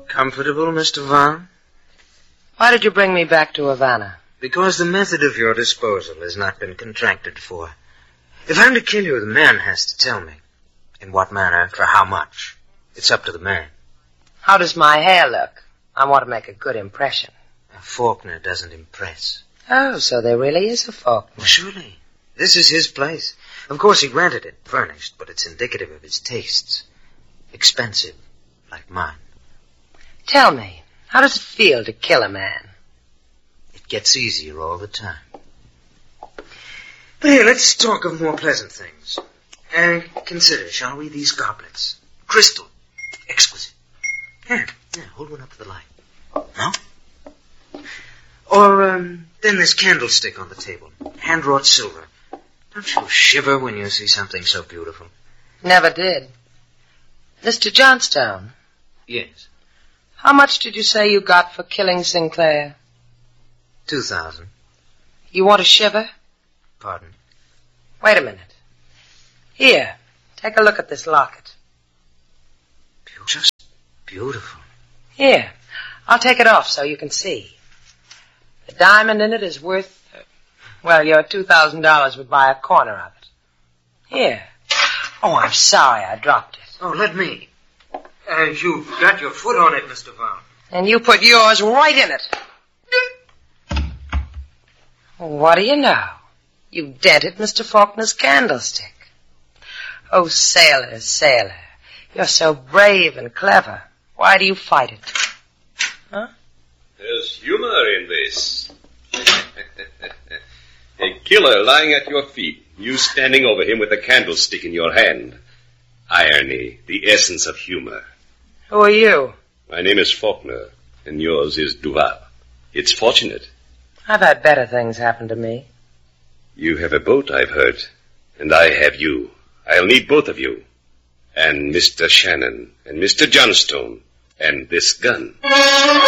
Comfortable, Mr. Vaughn? Why did you bring me back to Havana? Because the method of your disposal has not been contracted for. If I'm to kill you, the man has to tell me. In what manner, for how much. It's up to the man. How does my hair look? I want to make a good impression. A Faulkner doesn't impress. Oh, so there really is a Faulkner. Well, surely. This is his place. Of course, he rented it, furnished, but it's indicative of his tastes. Expensive, like mine. Tell me, how does it feel to kill a man? It gets easier all the time. But here, let's talk of more pleasant things. And consider, shall we, these goblets? Crystal. Exquisite. Here, hold one up to the light. No? Or, then this candlestick on the table. Hand-wrought silver. Don't you shiver when you see something so beautiful? Never did. Mr. Johnstone. Yes. How much did you say you got for killing Sinclair? 2,000. You want a shiver? Pardon? Wait a minute. Here, take a look at this locket. Just beautiful. Here, I'll take it off so you can see. The diamond in it is worth, well, your $2,000 would buy a corner of it. Here. Oh, I'm sorry I dropped it. Oh, let me. You've got your foot on it, Mr. Vaughn. And you put yours right in it. What do you know? You dented Mr. Faulkner's candlestick. Oh, sailor, sailor, you're so brave and clever. Why do you fight it? Huh? There's humor in this. A killer lying at your feet, you standing over him with a candlestick in your hand. Irony, the essence of humor. Who are you? My name is Faulkner, and yours is Duval. It's fortunate. I've had better things happen to me. You have a boat, I've heard, and I have you. I'll need both of you. And Mr. Shannon, and Mr. Johnstone, and this gun.